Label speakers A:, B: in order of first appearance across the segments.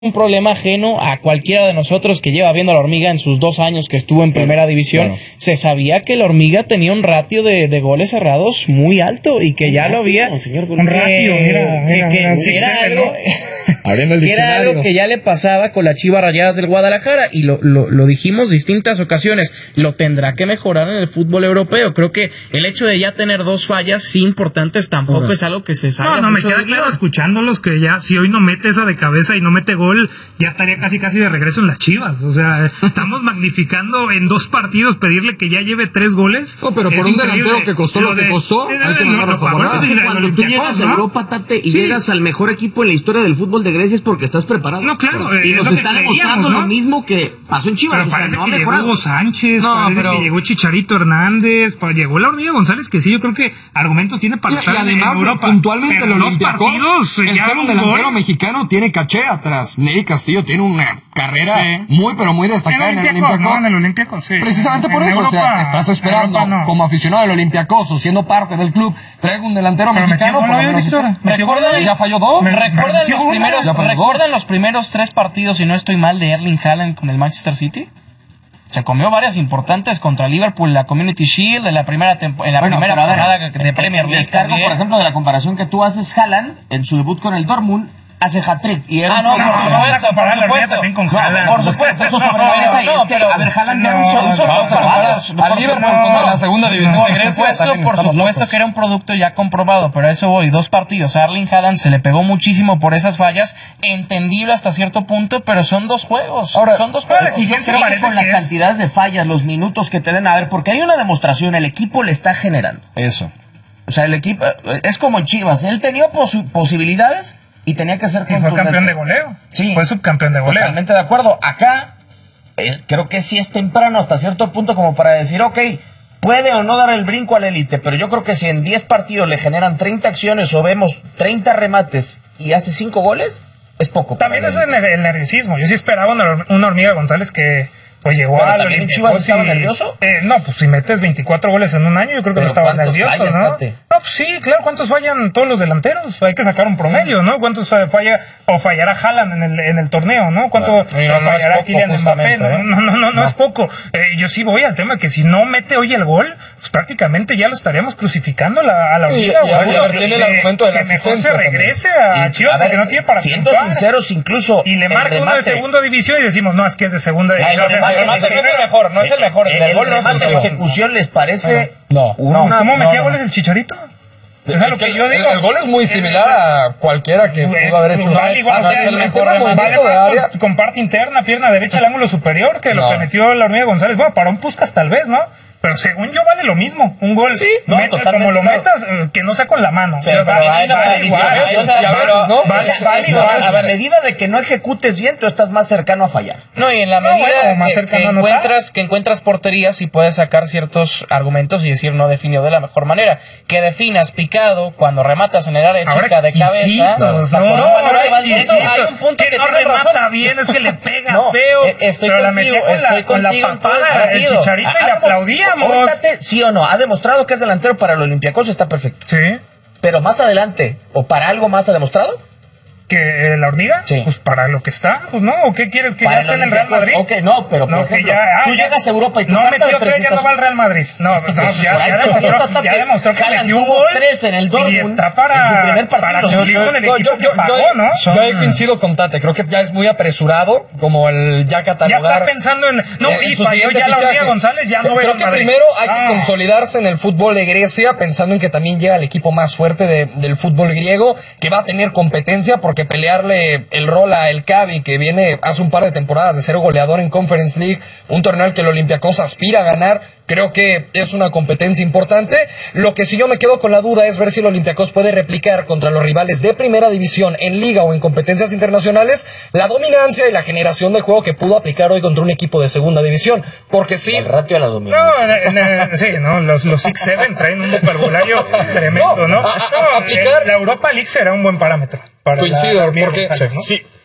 A: un problema ajeno a cualquiera de nosotros que lleva viendo a la Hormiga en sus 2 años que estuvo en primera división. Claro. Se sabía que la Hormiga tenía un ratio de goles cerrados muy alto y que ya lo había.
B: Un ratio,
A: era algo que ya le pasaba con las Chivas Rayadas del Guadalajara y lo dijimos distintas ocasiones. Lo tendrá que mejorar en el fútbol europeo. Creo que el hecho de ya tener 2 fallas sí importantes tampoco es algo que se sabe.
B: No, me queda claro escuchándolos que ya si hoy no mete esa de cabeza y no mete gol, ya estaría casi de regreso en las Chivas. O sea, estamos magnificando en 2 partidos pedirle que ya lleve 3 goles.
C: No, pero por un delantero que costó lo que costó, hay que mandarlo a favor.
D: Cuando tú llegas a Europa, Tate, y llegas al mejor equipo en la historia del fútbol de Grecia es porque estás preparado.
B: No, claro.
D: Y nos está demostrando lo mismo que pasó en Chivas.
B: Pero parece que llegó Hugo Sánchez, parece que llegó Chicharito Hernández, llegó la Hormiga González, que sí, yo creo que argumentos tiene para estar en Europa.
C: Puntualmente el
B: Olympiacos,
C: el ser un delantero mexicano tiene caché atrás. Ney Castillo tiene una carrera muy, pero muy destacada en el Olympiacos.
B: No, en el Olympiacos, sí.
C: Precisamente por eso, Europa, o sea, estás esperando, como aficionado del Olympiacos o siendo parte del club, traiga un delantero mexicano. Ya falló 2.
A: ¿Recuerdan los primeros 3 partidos, si no estoy mal, de Erling Haaland con el Manchester City? Se comió varias importantes contra Liverpool, la Community Shield, en la primera temporada de Premier League.
D: Descargo, por ejemplo, de la comparación que tú haces, Haaland, en su debut con el Dortmund, hace hat-trick. Y
A: por supuesto, eso sobrevalesa ahí. A ver, Haaland ya
C: al Liverpool con la segunda división de Grecia.
A: Por supuesto que era un producto ya comprobado, pero a eso voy. 2 partidos. A Erling Haaland se le pegó muchísimo por esas fallas, entendible hasta cierto punto, pero son 2 juegos.
D: Ahora,
A: son 2 juegos.
D: La exigencia con las cantidades de fallas, los minutos que te den, a ver, porque hay una demostración, el equipo le está generando.
C: Eso.
D: O sea, el equipo, es como en Chivas, él tenía posibilidades y tenía que ser
B: contundente. Y fue campeón de goleo.
D: Sí.
B: Fue subcampeón de goleo.
D: Totalmente de acuerdo. Acá, creo que sí es temprano hasta cierto punto como para decir, ok, puede o no dar el brinco a la élite, pero yo creo que si en 10 partidos le generan 30 acciones o vemos 30 remates y hace 5 goles, es poco.
B: También es el nerviosismo. Yo sí esperaba una Hormiga González que pues llegó a
D: ¿también Chivas estaba nervioso?
B: No, pues si metes 24 goles en un año, yo creo que no estaba nervioso, ¿no? No, pues sí, claro, ¿cuántos fallan todos los delanteros? Hay que sacar un promedio, ¿no? ¿Cuántos fallará Haaland en el torneo, ¿no? ¿Cuánto fallará Kylian Mbappé? No es poco. Yo sí voy al tema que si no mete hoy el gol, pues prácticamente ya lo estaríamos crucificando a la Hormiga.
C: Y a ver, tiene el argumento de la asistencia.
B: Que mejor se regrese a Chivas porque no tiene para
D: siendo sinceros, incluso
B: y le marca uno de segunda división y decimos, no, es que es de segunda división.
A: No es el mejor. El gol no es el mejor.
D: ¿La ejecución les parece?
B: No. ¿Cómo metía goles el Chicharito?
C: Es lo que yo digo. El gol es muy similar a cualquiera que pudo haber hecho.
B: Con parte interna, pierna derecha, el ángulo superior, que lo que metió la Hormiga González. Bueno, para un Puskás tal vez, ¿no? Pero según yo vale lo mismo. Un gol, como lo metas, que no sea con la mano.
D: A medida de que no ejecutes bien, tú estás más cercano a fallar.
A: No, y en la medida que encuentras porterías y puedes sacar ciertos argumentos y decir no definió de la mejor manera. Que definas picado cuando rematas en el área chica de cabeza.
B: Hay un punto que no remata bien, es que le pega feo.
A: Estoy
B: con la papada, el Chicharito y le aplaudía.
D: Sí o no, ha demostrado que es delantero para el Olympiacos, está perfecto.
B: Sí.
D: Pero más adelante, o para algo más ha demostrado.
B: ¿Que la Hormiga?
D: Sí.
B: Pues para lo que está, pues no. ¿O qué quieres que
D: para
B: ya esté en el Real Madrid?
D: Ok, no, pero por ejemplo, tú llegas a Europa y tu
B: carta de presentación... ya no va al Real Madrid. Ya demostró que metió un gol
D: 3 en el Dortmund.
B: Y está para
D: su primer partido.
C: Yo ahí coincido con Tate. Creo que ya es muy apresurado, como el ya catalogar.
B: Ya está pensando en... No, y falló ya la Hormiga González, ya no ve
C: Creo que primero hay que consolidarse en el fútbol de Grecia, pensando en que también llega el equipo más fuerte del fútbol griego, que va a tener competencia, porque pelearle el rol a El Cavi, que viene hace un par de temporadas de ser goleador en Conference League, un torneo al que el Olympiacos aspira a ganar, creo que es una competencia importante. Lo que sí yo me quedo con la duda es ver si el Olympiacos puede replicar contra los rivales de primera división en liga o en competencias internacionales la dominancia y la generación de juego que pudo aplicar hoy contra un equipo de segunda división, porque sí.
D: El ratio a la dominancia.
B: Los 6-7 traen un vocabulario tremendo, ¿no?
C: Aplicar
B: la Europa League será un buen parámetro.
C: Coincido, porque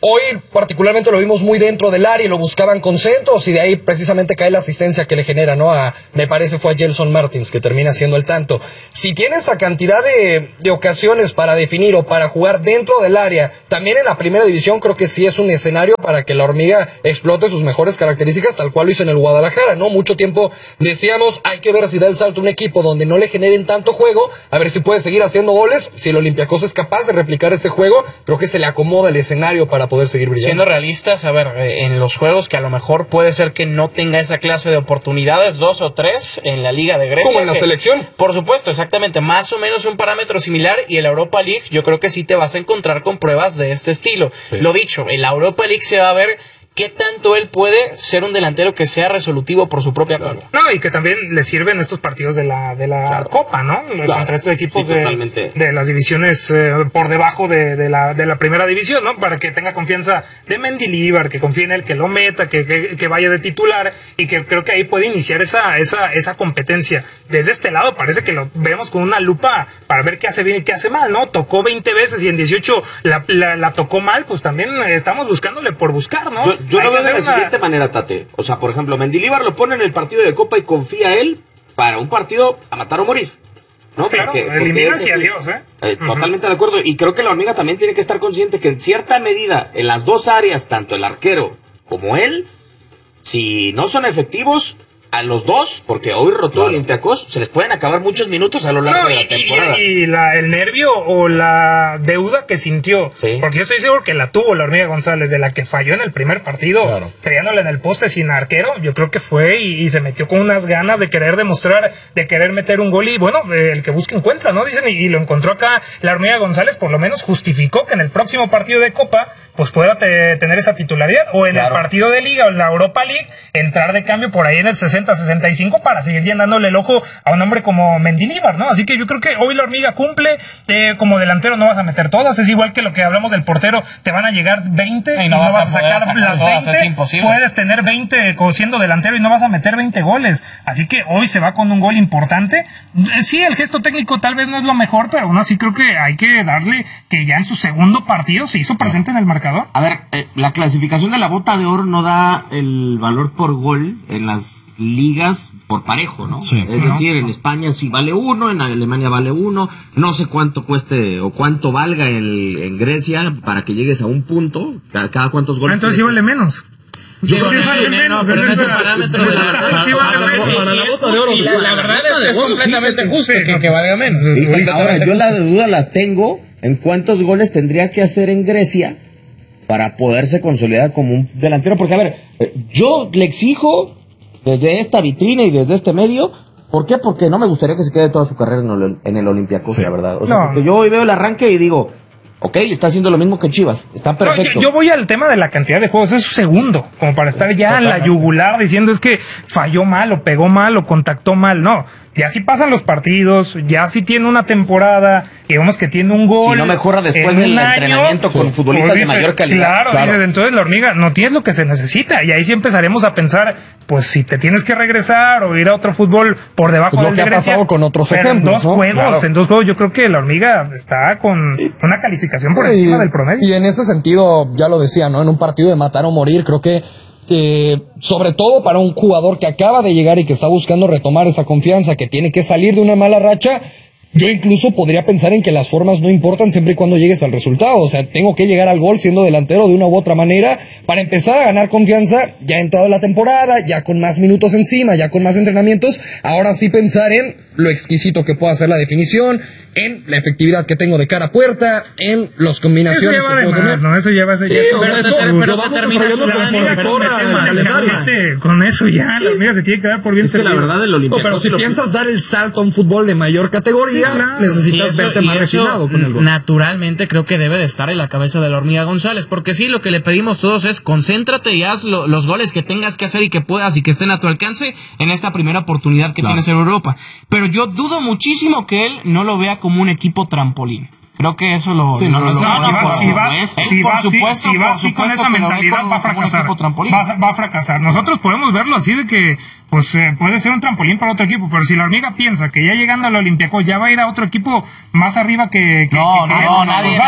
C: Hoy particularmente lo vimos muy dentro del área y lo buscaban con centros y de ahí precisamente cae la asistencia que le genera, ¿no? Me parece fue a Gelson Martins que termina haciendo el tanto. Si tiene esa cantidad de ocasiones para definir o para jugar dentro del área, también en la primera división creo que sí es un escenario para que la Hormiga explote sus mejores características, tal cual lo hizo en el Guadalajara, ¿no? Mucho tiempo decíamos, hay que ver si da el salto a un equipo donde no le generen tanto juego, a ver si puede seguir haciendo goles. Si el Olympiacos es capaz de replicar este juego, creo que se le acomoda el escenario para poder seguir brillando.
A: Siendo realistas, a ver, en los juegos que a lo mejor puede ser que no tenga esa clase de oportunidades, 2 o 3 en la Liga de Grecia.
C: Como en la selección.
A: Por supuesto, exactamente, más o menos un parámetro similar, y en la Europa League yo creo que sí te vas a encontrar con pruebas de este estilo. Sí. Lo dicho, en la Europa League se va a ver qué tanto él puede ser un delantero que sea resolutivo por su propia cuenta.
B: No, y que también le sirven estos partidos de la Copa, ¿no? Contra estos equipos de las divisiones por debajo de la primera división, ¿no? Para que tenga confianza de Mendilibar, que confíe en él, que lo meta, que vaya de titular, y que creo que ahí puede iniciar esa competencia. Desde este lado parece que lo vemos con una lupa para ver qué hace bien y qué hace mal, ¿no? Tocó 20 veces y en 18 la tocó mal, pues también estamos buscándole por buscar, ¿no?
D: Yo lo veo de la siguiente manera, Tate. O sea, por ejemplo, Mendilibar lo pone en el partido de Copa y confía él para un partido a matar o morir, ¿no?
B: Claro, eliminas y adiós,
D: Totalmente de acuerdo. Y creo que la Hormiga también tiene que estar consciente que en cierta medida, en las dos áreas, tanto el arquero como él, si no son efectivos, a los dos, porque hoy rotó Olympiacos, se les pueden acabar muchos minutos a lo largo de la temporada.
B: Y el nervio o la deuda que sintió, porque yo estoy seguro que la tuvo la Hormiga González, de la que falló en el primer partido, creándole en el poste sin arquero. Yo creo que fue y se metió con unas ganas de querer demostrar, de querer meter un gol, y bueno, el que busca encuentra, ¿no? Dicen, y lo encontró acá la Hormiga González, por lo menos justificó que en el próximo partido de Copa pues pueda tener esa titularidad, o en el partido de Liga o en la Europa League, entrar de cambio por ahí en el 60-65 para seguir llenándole el ojo a un hombre como Mendilibar, ¿no? Así que yo creo que hoy la Hormiga cumple. Como delantero no vas a meter todas, es igual que lo que hablamos del portero, te van a llegar 20 y no vas a sacar las 20, es imposible. Puedes tener 20 siendo delantero y no vas a meter 20 goles, así que hoy se va con un gol importante. Sí, el gesto técnico tal vez no es lo mejor, pero aún así creo que hay que darle que ya en su segundo partido se hizo presente en el marcador.
D: A ver, la clasificación de la Bota de Oro no da el valor por gol en las ligas por parejo, ¿no? Sí, es decir, en España sí vale 1, en Alemania vale 1, no sé cuánto cueste o cuánto valga en Grecia para que llegues a un punto, cada cuántos goles.
B: Entonces sí vale menos.
A: Vale menos, pero ese parámetro de la Bota de Oro. La verdad es completamente justo que valga menos.
D: Ahora, yo la duda la tengo en cuántos goles tendría que hacer en Grecia para poderse consolidar como un delantero, porque a ver, yo le exijo desde esta vitrina y desde este medio, ¿por qué? Porque no me gustaría que se quede toda su carrera en el Olympiacos, la verdad. O sea, porque yo hoy veo el arranque y digo, ok, está haciendo lo mismo que Chivas, está perfecto.
B: No, yo voy al tema de la cantidad de juegos, es su segundo, como para estar ya en la yugular diciendo es que falló mal, o pegó mal, o contactó mal, no. Ya si pasan los partidos, ya si tiene una temporada, y vemos que tiene un gol.
D: Si no mejora después del entrenamiento con futbolistas de mayor calidad.
B: Claro, dices, entonces la Hormiga no tienes lo que se necesita, y ahí sí empezaremos a pensar, pues si te tienes que regresar o ir a otro fútbol por debajo del de Grecia.
C: Lo que ha pasado con otros ejemplos,
B: en 2 juegos yo creo que la Hormiga está con una calificación por encima del promedio.
C: Y en ese sentido, ya lo decía, ¿no? En un partido de matar o morir, creo que sobre todo para un jugador que acaba de llegar y que está buscando retomar esa confianza, que tiene que salir de una mala racha, yo incluso podría pensar en que las formas no importan siempre y cuando llegues al resultado. O sea, tengo que llegar al gol siendo delantero de una u otra manera para empezar a ganar confianza, ya entrado la temporada, ya con más minutos encima, ya con más entrenamientos. Ahora sí pensar en lo exquisito que pueda ser la definición, en la efectividad que tengo de cara a puerta, en las combinaciones que puedo tener.
B: No, eso lleva ese con eso ya la Hormiga se tiene que dar por bien.
D: Es que la verdad del Olympiacos,
C: pero si piensas dar el salto a un fútbol de mayor categoría, necesitas verte más refinado con el gol.
A: Naturalmente creo que debe de estar en la cabeza de la Hormiga González, porque sí, lo que le pedimos todos es concéntrate y haz los goles que tengas que hacer y que puedas y que estén a tu alcance en esta primera oportunidad que tienes en Europa. Pero yo dudo muchísimo que él no lo vea como un equipo trampolín. Creo que eso lo...
B: Sí, si va así con esa mentalidad va a fracasar. Va a fracasar. Nosotros podemos verlo así de que pues puede ser un trampolín para otro equipo, pero si la hormiga piensa que ya llegando al Olympiacos ya va a ir a otro equipo más arriba que
A: nadie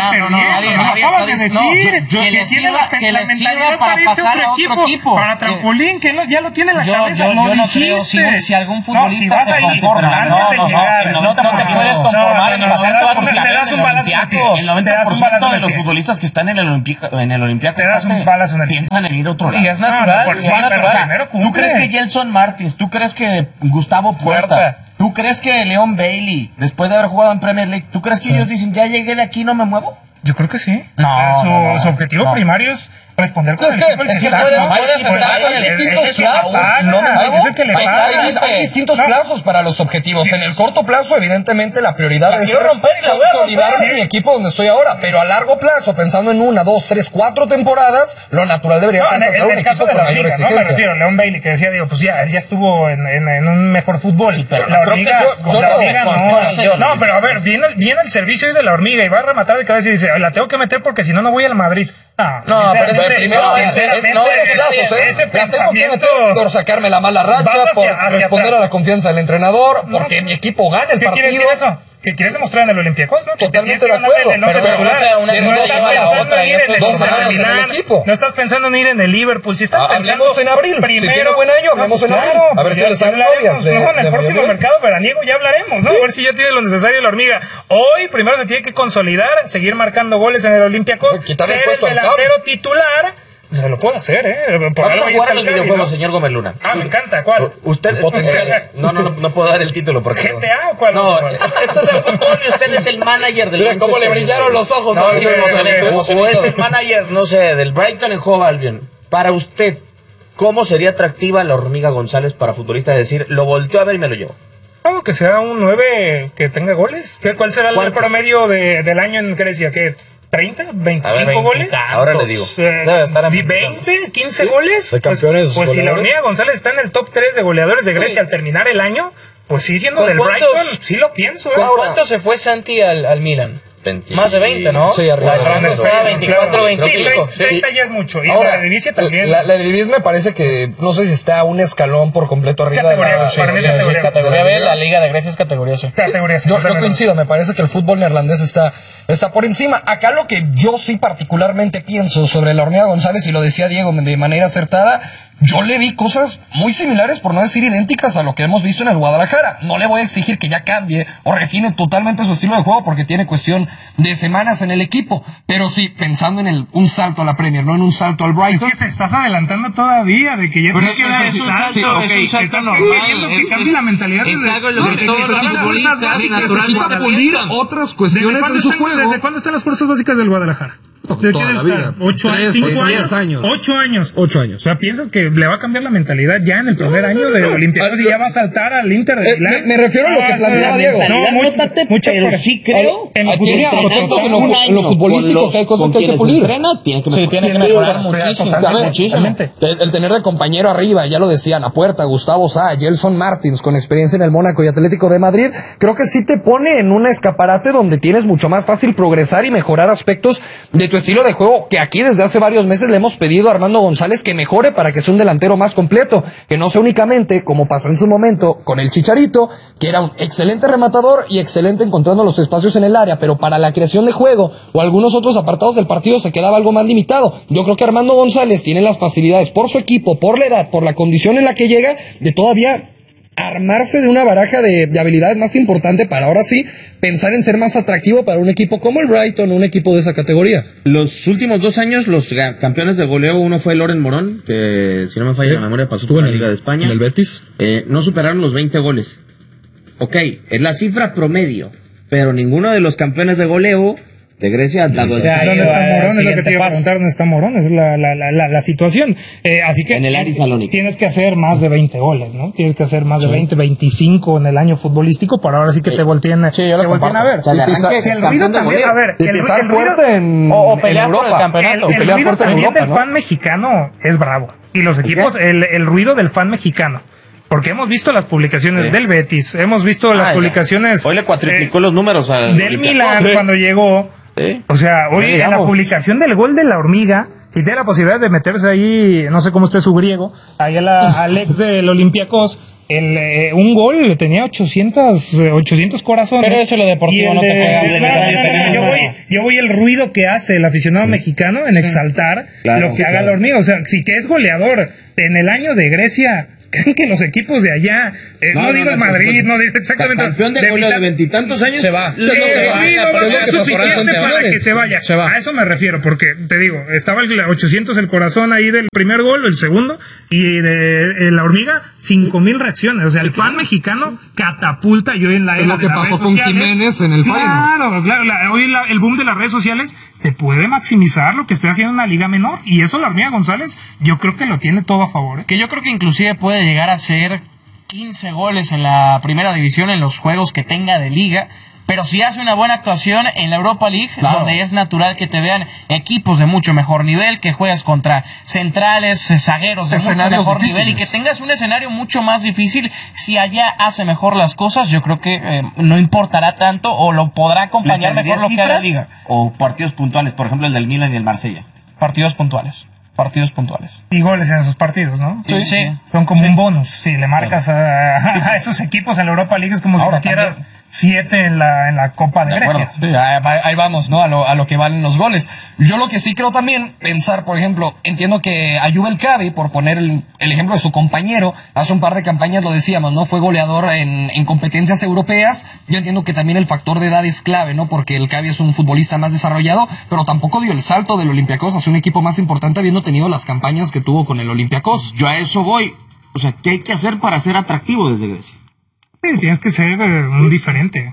A: que le sirva para pasar a otro equipo.
B: Para trampolín, que ya lo tiene en la cabeza.
A: Yo no creo, si algún futbolista se conforma, no te puedes conformar en pasar toda tu
D: el 90% de los futbolistas que están en el Olympiacos
B: te das un balazo en el
D: piensan en ir a otro lado.
A: Y es natural.
D: ¿Tú crees que Gelson Martins, tú crees que Gustavo Puerta, tú crees que Leon Bailey, después de haber jugado en Premier League, tú crees que ellos dicen, ya llegué de aquí, no me muevo?
B: Yo creo que sí. Su objetivo primario es responder con
C: hay distintos plazos para los objetivos. En el corto plazo, evidentemente, la prioridad es consolidar mi equipo donde estoy ahora, pero a largo plazo, pensando en 1, 2, 3, 4 temporadas, lo natural debería ser sacar un equipo con mayor exigencia.
B: Me refiero a Leon Bailey, que decía, pues ya estuvo en un mejor fútbol.
D: Sí, pero
B: la hormiga no, pero a ver, viene el servicio hoy de la hormiga y va a rematar de cabeza y dice, la tengo que meter porque si no, no voy al Madrid.
C: No, pero primero ese pensamiento por sacarme la mala racha, por responder a la confianza del entrenador, porque mi equipo gana el partido.
B: ¿Qué quieres decir eso? ¿Qué quieres demostrar en el Olympiacos? ¿No?
C: Totalmente de acuerdo.
B: No estás pensando en ir en el Liverpool. Si estás pensando
C: hablemos en abril. Si tiene buen año, hablemos en abril. A ver si le salen novias.
B: En el próximo mercado veraniego ya hablaremos, ¿no? A ver si ya tiene lo necesario la hormiga. Hoy primero se tiene que consolidar, seguir marcando goles en el Olympiacos, ser el delantero titular. Se lo puedo hacer,
D: Vamos a jugar a los videojuegos, señor Gómez Luna.
B: Me encanta. ¿Cuál?
D: Usted potencial. No puedo dar el título porque
B: GTA o cuál.
D: No, esto es el fútbol y usted es el manager del.
C: Mira cómo le brillaron los ojos.
D: O es el manager, no sé, del Brighton en Hove Albion. Para usted, ¿cómo sería atractiva la hormiga González para futbolista? Es decir, lo volteo a ver y me lo llevo.
B: Que sea un 9 que tenga goles. ¿Cuál será el promedio del año en Grecia? ¿Qué? ¿30? ¿25 goles?
D: Ahora le digo.
B: Debe estar en 20, 15 goles.
C: De campeones.
B: Pues si la hormiga González está en el top 3 de goleadores de Grecia al terminar el año, pues sí, siendo del Brighton, sí lo pienso.
A: ¿Cuánto se fue Santi al Milan?
D: 20.
A: Más de 20, ¿no?
C: Sí, arriba.
A: El rango está 24, 25.
B: 30 ya es mucho. Y
C: ahora,
B: la Eredivisie también.
C: La Eredivisie me parece que, no sé si está un escalón por completo arriba de la...
A: Categoría B, la Liga de Grecia es categoría C.
C: Yo coincido, me parece que el fútbol neerlandés está por encima. Acá lo que yo sí particularmente pienso sobre la hormiga González, y lo decía Diego de manera acertada, yo le vi cosas muy similares, por no decir idénticas, a lo que hemos visto en el Guadalajara. No le voy a exigir que ya cambie o refine totalmente su estilo de juego porque tiene cuestión de semanas en el equipo. Pero sí, pensando en un salto a la Premier, no en un salto al Brighton.
B: Es que te estás adelantando todavía de que ya
A: tienes que dar ese salto. Es un salto normal.
B: Es la mentalidad
A: es algo lo que todos los futbolistas
C: necesita pulir otras cuestiones en su juego.
B: ¿Desde cuándo están las fuerzas básicas del Guadalajara?
C: Toda la vida.
B: 8 años. 8 años. O sea, ¿piensas que le va a cambiar la mentalidad ya en el primer año de Olympiacos y ya va a saltar al Inter de Milán?
C: Me refiero a lo que planteaba Diego.
D: Pero sí creo
C: en lo futbolístico que hay cosas que hay que pulir.
A: Tiene que mejorar muchísimo.
C: El tener de compañero arriba, ya lo decían, a Puerta, Gustavo Sá, Gelson Martins, con experiencia en el Mónaco y Atlético de Madrid, creo que sí te pone en un escaparate donde tienes mucho más fácil progresar y mejorar aspectos de tu estilo de juego, que aquí desde hace varios meses le hemos pedido a Armando González que mejore para que sea un delantero más completo, que no sea únicamente, como pasó en su momento con el Chicharito, que era un excelente rematador y excelente encontrando los espacios en el área, pero para la creación de juego o algunos otros apartados del partido se quedaba algo más limitado. Yo creo que Armando González tiene las facilidades por su equipo, por la edad, por la condición en la que llega, de todavía armarse de una baraja de habilidades más importante para ahora sí pensar en ser más atractivo para un equipo como el Brighton, un equipo de esa categoría.
D: Los últimos 2 años, los campeones de goleo, uno fue Loren Morón, que si no me falla la memoria pasó por la Liga de España.
C: En el Betis.
D: No superaron los 20 goles. Ok, es la cifra promedio, pero ninguno de los campeones de goleo de Grecia ha dado
B: ¿Dónde está Morón? Es lo que te iba a preguntar, ¿dónde está Morón? Es la situación. Así que
D: en el Aris Salónica
B: tienes que hacer más de 20 goles, ¿no? Tienes que hacer más de 20, 25 en el año futbolístico para ahora sí que te volteen a ver.
C: Que el ruido también, a ver, que el fuerte en Europa.
B: El ruido también del fan mexicano es bravo. Y los equipos, el ruido del fan mexicano Porque hemos visto las publicaciones del Betis, hemos visto las publicaciones...
D: Hoy le cuatriplicó los números
B: del Milan cuando llegó. O sea, hoy en la publicación del gol de la hormiga, y tiene la posibilidad de meterse ahí, no sé cómo esté su griego, ahí al ex del Olympiacos, un gol tenía 800 corazones.
A: Pero eso lo deportivo no te
B: juega. Yo voy el ruido que hace el aficionado mexicano en exaltar lo que haga la hormiga. O sea, si que es goleador en el año de Grecia... ¿Creen que los equipos de allá, no digo el Madrid, no digo exactamente...
D: Campeón de goleo de 20 y tantos años
A: se va.
B: No va a ser suficiente para que se vaya. A eso me refiero, porque te digo, estaba el 800 el corazón ahí del primer gol, el segundo, y de la hormiga, 5,000 reacciones. O sea, el fan mexicano catapulta. Yo en la
C: era lo que pasó con Jiménez en el
B: Feyenoord. Claro, hoy el boom de las redes sociales te puede maximizar lo que esté haciendo una liga menor, y eso la hormiga González yo creo que lo tiene todo a favor.
A: Que yo creo que inclusive puede llegar a ser 15 goles en la primera división en los juegos que tenga de liga, pero si hace una buena actuación en la Europa League, donde es natural que te vean equipos de mucho mejor nivel, que juegas contra centrales, zagueros de mucho mejor nivel, y que tengas un escenario mucho más difícil, si allá hace mejor las cosas, yo creo que no importará tanto, o lo podrá acompañar mejor lo que haga la liga.
D: O partidos puntuales, por ejemplo el del Milan y el Marsella.
A: Partidos puntuales.
B: Y goles en esos partidos, ¿no?
A: Sí.
B: Son como un bonus. Si le marcas a esos equipos en la Europa League, es como si metieras 7 en la Copa de Grecia.
C: Sí, ahí vamos, ¿no? A lo que valen los goles. Yo lo que sí creo también, pensar, por ejemplo, entiendo que Ayoub El Kaabi, por poner el ejemplo de su compañero, hace un par de campañas lo decíamos, ¿no? Fue goleador en competencias europeas. Yo entiendo que también el factor de edad es clave, ¿no? Porque El Kaabi es un futbolista más desarrollado, pero tampoco dio el salto del Olympiacos hacia un equipo más importante, habiendo tenido las campañas que tuvo con el Olympiacos.
D: Yo a eso voy. O sea, ¿qué hay que hacer para ser atractivo desde Grecia?
B: Sí, tienes que ser un diferente,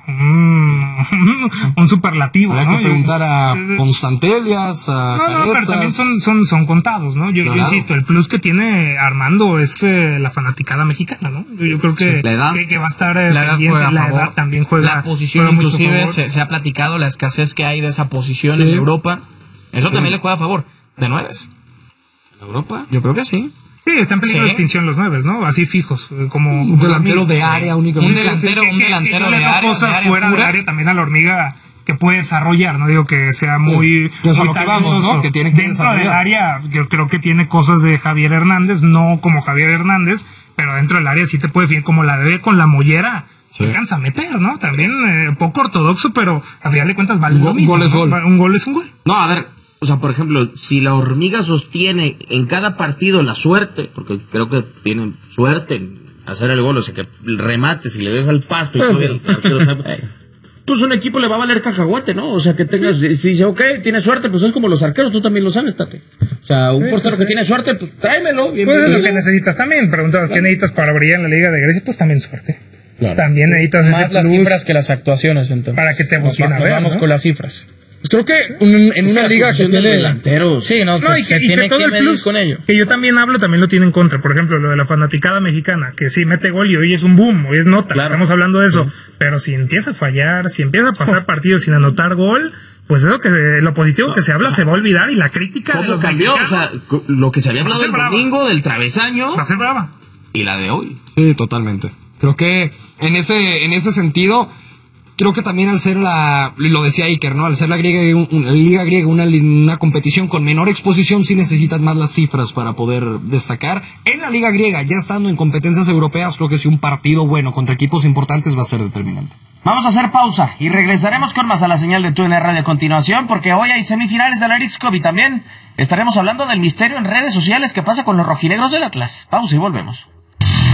B: un superlativo.
C: Hay que preguntar a Constantelias, a
B: pero también son contados, ¿no? Yo insisto, el plus que tiene Armando es la fanaticada mexicana, ¿no? Yo creo que,
D: la edad.
B: Que va a estar
A: la
B: edad también juega.
A: La posición, inclusive, se ha platicado la escasez que hay de esa posición en Europa. Eso también le juega a favor. ¿De nueves?
C: ¿En Europa?
A: Yo creo que sí.
B: Sí, está en peligro de extinción los 9, ¿no? Así fijos, como
C: un delantero de área únicamente.
A: Un delantero de área.
B: Cosas fuera del área también a la hormiga que puede desarrollar, no digo que sea muy...
C: Eso es lo que vamos, ¿no? Que tiene que
B: dentro del área, yo creo que tiene cosas de Javier Hernández, no como Javier Hernández, pero dentro del área sí te puede definir, como la de con la mollera. Se alcanza a meter, ¿no? También poco ortodoxo, pero a final de cuentas vale lo mismo.
C: Un gol es gol.
B: Un gol es un gol.
D: No, a ver... O sea, por ejemplo, si la hormiga sostiene en cada partido la suerte, porque creo que tienen suerte en hacer el gol, o sea, que remates y le des al pasto y todo el arquero, pues un equipo le va a valer cacahuate, ¿no? O sea, que tengas, si dice, ok, tiene suerte, pues es como los arqueros, tú también lo sabes, Tate. O sea, un portero que tiene suerte, pues tráemelo.
B: Pues es lo que necesitas también. Preguntabas, ¿qué necesitas para brillar en la Liga de Grecia? Pues también suerte. Claro. También necesitas
A: más las cifras que las actuaciones, entonces.
B: Para que te volteen a ver,
A: vamos, ¿no? Con las cifras.
C: Pues creo que en una liga que tiene
D: delanteros.
A: Sí, se tiene que medir con ello.
B: Que yo también hablo, también lo tiene en contra. Por ejemplo, lo de la fanaticada mexicana, que sí mete gol y hoy es un boom, hoy es nota. Claro. Estamos hablando de eso. Sí. Pero si empieza a fallar, si empieza a pasar partidos sin anotar gol, pues eso lo positivo que se habla se va a olvidar, y la crítica
D: ¿cómo de los cambió? O sea, lo que se había hablado el domingo del travesaño
B: va a ser brava.
D: Y la de hoy.
C: Sí, totalmente. Creo que en ese sentido, creo que también al ser lo decía Iker, ¿no? Al ser la liga griega, una competición con menor exposición, sí necesitas más las cifras para poder destacar. En la liga griega, ya estando en competencias europeas, creo que sí un partido bueno contra equipos importantes va a ser determinante.
D: Vamos a hacer pausa y regresaremos con más a la señal de TUDN Radio a continuación, porque hoy hay semifinales de la Leagues Cup y también estaremos hablando del misterio en redes sociales que pasa con los rojinegros del Atlas. Pausa y volvemos.